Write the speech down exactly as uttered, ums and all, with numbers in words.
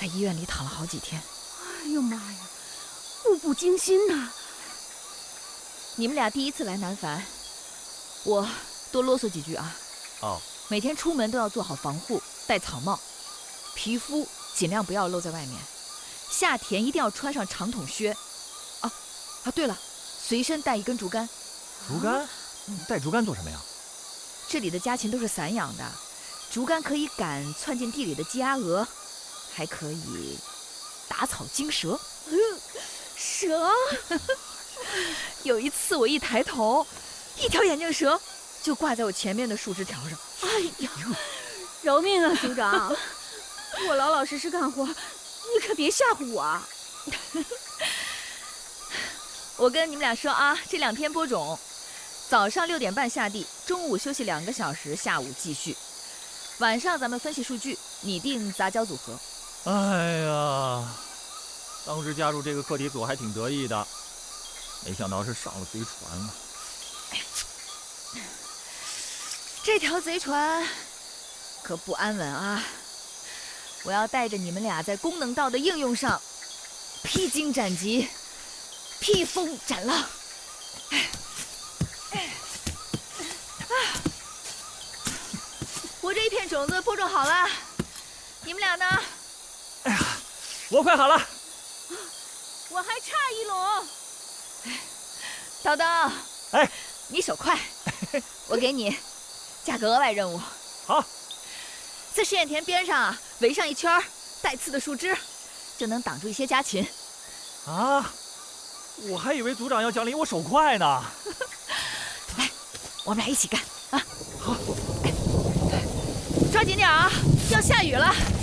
在医院里躺了好几天。 哎呦妈呀，步步惊心呐！ 你们俩第一次来南凡，我多啰嗦几句啊。 哦， 每天出门都要做好防护，戴草帽，皮肤尽量不要露在外面。夏天一定要穿上长筒靴。哦，啊，对了，随身带一根竹竿。 竹竿？带竹竿做什么呀？ 这里的家禽都是散养的，竹竿可以赶窜进地里的鸡鸭鹅，还可以打草惊蛇。 嗯，蛇？ 有一次我一抬头，一条眼镜蛇就挂在我前面的树枝条上。 哎呀，饶命啊，组长！我老老实实干活，你可别吓唬我啊！ 我跟你们俩说啊，这两天播种，早上六点半下地，中午休息两个小时，下午继续。晚上咱们分析数据，拟定杂交组合。 哎呀，当时加入这个课题组还挺得意的，没想到是上了贼船了。 这条贼船可不安稳啊！我要带着你们俩在功能道的应用上披荆斩棘，披风斩浪。我这一片种子播种好了，你们俩呢？ 哎呀，我快好了， 我还差一垄。 叨叨， 哎， 你手快，我给你加个额外任务。 好， 在试验田边上啊，围上一圈带刺的树枝，就能挡住一些家禽。 啊，我还以为组长要奖励我手快呢。 来，我们俩一起干啊！ 好， 抓紧点啊，要下雨了。